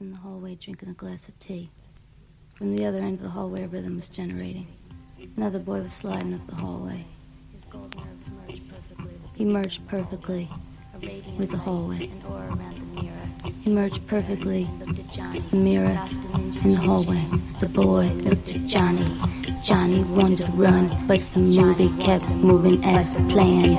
in the hallway drinking a glass of tea. From the other end of the hallway, a rhythm was generating. Another boy was sliding up the hallway. His gold nerves merged perfectly. He merged perfectly with the hallway. An aura around the mirror. He merged perfectly the mirror in the hallway. The boy looked at Johnny. Johnny wanted to run, but the movie kept moving as planned.